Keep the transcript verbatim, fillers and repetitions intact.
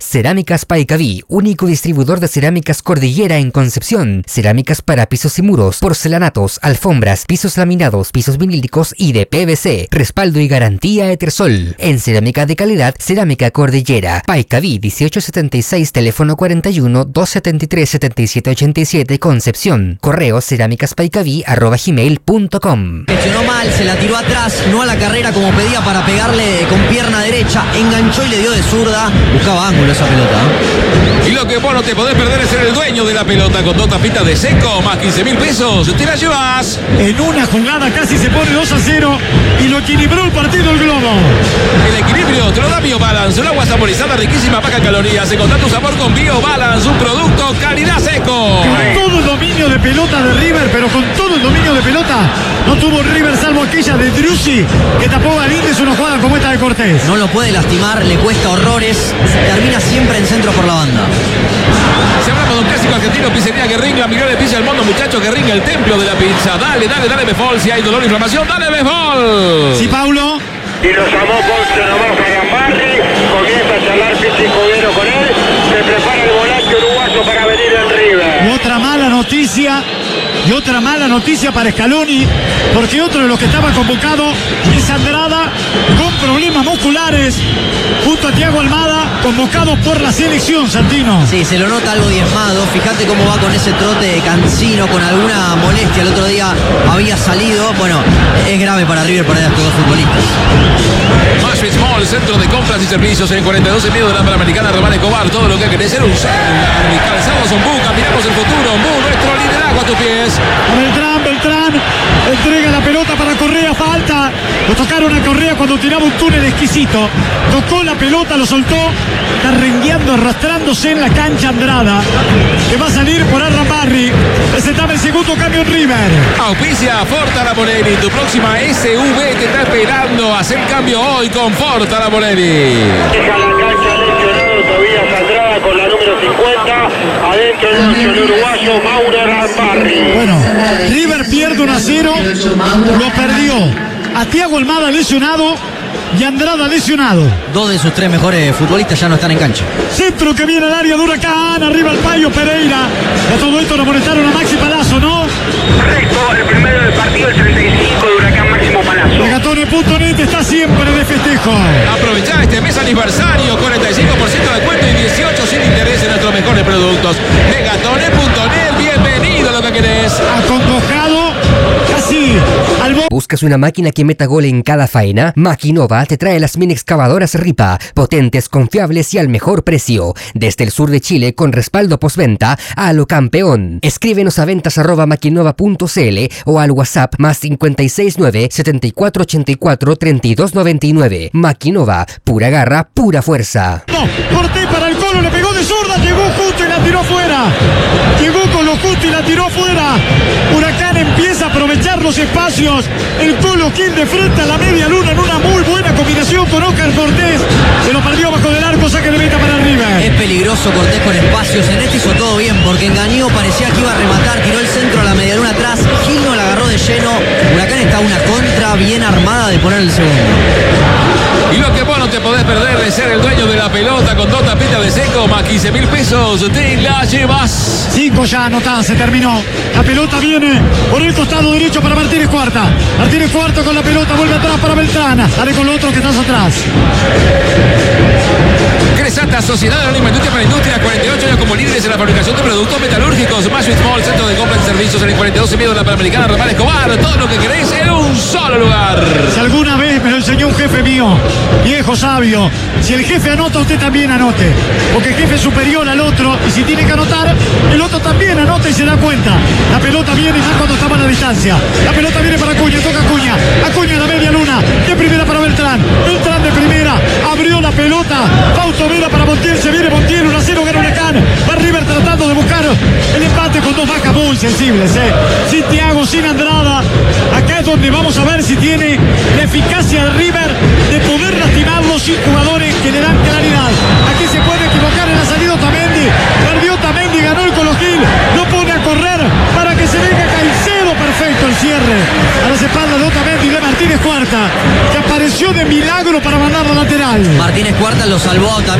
Cerámicas Paicaví, único distribuidor de cerámicas Cordillera en Concepción. Cerámicas para pisos y muros, porcelanatos, alfombras, pisos laminados, pisos vinílicos y de P V C. Respaldo y garantía Etersol. En cerámica de calidad, Cerámica Cordillera. Paicaví dieciocho setenta y seis, teléfono cuarenta y uno, doscientos setenta y tres, setenta y siete ochenta y siete, Concepción. Correo cerámicaspaicaví arroba gmail punto com. Gestionó mal, se la tiró atrás, no a la carrera como pedía para pegarle con pierna derecha, enganchó y le dio de zurda. Buscaba ángulo esa pelota. Y lo que vos no te podés perder es ser el dueño de la pelota con dos tapitas de seco, más quince mil pesos. Te la llevas. En una jugada casi se pone dos a cero y lo equilibró el partido el globo. El equilibrio te lo da BioBalance, un agua saborizada riquísima, baja en calorías. Encontrá tu sabor con BioBalance, un producto calidad seco. Con todo el dominio de pelota de River, pero con todo el dominio de pelota, no tuvo River salvo aquella de Driussi, que tapó a Galíndez una jugada como esta de Cortés. No lo puede lastimar, le cuesta horrores, termina siempre en centro por la banda. Si hablamos de un clásico argentino, pizzería Guerrín, la mejor pizza del mundo, muchachos. Guerrín, el templo de la pizza. Dale, dale, dale, Befol. Si hay dolor o inflamación, dale, Befol. Sí, Paulo. Y lo llamó Ponce nomás a Gambarri. Comienza a charlar Pichi Cudero con él. Se prepara el volante uruguayo para venir en River. Y otra mala noticia. Y otra mala noticia para Scaloni, porque otro de los que estaba convocado es Andrada, con problemas musculares, junto a Thiago Almada, convocado por la selección, Santino. Sí, se lo nota algo diezmado. Fíjate cómo va con ese trote cansino, con alguna molestia. El otro día había salido. Bueno, es grave para River perder a estos dos futbolistas. Mashwitz Mall, centro de compras y servicios en cuarenta y dos en medio de la Panamericana Román Escobar. Todo lo que querés ser un celular. Calzados Ombú, caminamos el futuro. Ombú, nuestro liderazgo a tus pies. Beltrán, Beltrán, entrega la pelota para Correa, falta. Lo tocaron a Correa cuando tiraba un túnel exquisito. Tocó la pelota, lo soltó. Está rengueando, arrastrándose en la cancha Andrada, que va a salir por Arrambarri. Presentame el segundo cambio en River. Auspicia Forta Laponelli. Tu próxima S U V te está esperando. Haz el cambio hoy con Forta Laponelli. Deja la cancha lesionado Tobías Andrada con la número cincuenta. Adentro el ocho, el uruguayo Mauro Arrambarri. Bueno, River pierde uno a cero. Lo perdió a Thiago Almada lesionado y Andrada lesionado. Dos de sus tres mejores futbolistas ya no están en cancha. Centro que viene al área de Huracán, arriba el Payo Pereira. A todo esto lo molestaron a Maxi Palazzo, ¿no? Correcto, el primero del partido, el treinta y cinco de Huracán Máximo Palazzo. Megatone punto net está siempre de festejo. Aprovechá este mes aniversario, cuarenta y cinco por ciento de descuento y dieciocho sin interés en nuestros mejores productos. Megatone punto net, bienvenido a lo que querés. Acongojado casi al bo- ¿Buscas una máquina que meta gol en cada faena? Maquinova te trae las mini excavadoras Ripa, potentes, confiables y al mejor precio. Desde el sur de Chile con respaldo postventa a lo campeón. Escríbenos a ventas arroba maquinova punto cl o al WhatsApp más cincuenta y seis nueve, setenta y cuatro ochenta y cuatro, treinta y dos noventa y nueve. Maquinova, pura garra, pura fuerza. No, Cortés para el Colo, le pegó de zurda, llegó justo y la tiró fuera. Llegó con lo justo y la tiró fuera. Huracán empieza a aprovechar los espacios. El Colo Gil de frente a la media luna en una muy buena combinación con Oscar Cortés. Se lo perdió bajo del arco, saque de meta para River. Es peligroso Cortés con espacios. En este hizo todo bien porque engañó, parecía que iba a rematar, tiró el centro a la media luna atrás. Gil no la agarró de lleno. Huracán está una contra bien armada de poner el segundo. Y lo que vos no te podés perder de ser el dueño de la pelota con dos tapitas de seco más quince mil pesos. Te la llevas. Cinco ya anotadas, se terminó. La pelota viene por el costado derecho para Martínez Cuarta. Martínez Cuarta con la pelota, vuelve atrás para Beltrán. Dale con lo otro que estás atrás. Cresata, Sociedad Anónima Industria para Industria, cuarenta y ocho años como líderes en la fabricación de productos metalúrgicos. Mashwitz Mall, centro de compras y servicios en el cuarenta y dos en medio de la Panamericana Román Escobar. Todo lo que queréis en un solo lugar. Si alguna vez me lo enseñó un jefe mío, viejo sabio, si el jefe anota, usted también anote. Porque el jefe es superior al otro y si tiene que anotar, el otro también anota y se da cuenta. La pelota viene más cuando estaba a la distancia. La pelota viene para Acuña, toca Acuña. Acuña a la media luna. De primera para Beltrán. Beltrán de primera. Abrió la pelota. Fausto Vera para Montiel. Se viene Montiel. uno a cero gana Huracán. Va River tratando de buscar el empate con dos bajas muy sensibles. ¿eh? Sin Thiago, sin Andrada. Acá es donde vamos a ver si tiene la eficacia de River de poder lastimarlos sin jugadores que le dan claridad. Aquí se puede equivocar en la salida Otamendi. Perdió Otamendi, ganó el Colo Gil. No pone a correr para que se venga Caicedo. Perfecto el cierre a las espaldas de Otamendi y de Martínez Cuarta, que apareció de milagro para mandar la lateral. Martínez Cuarta lo salvó a Otamendi.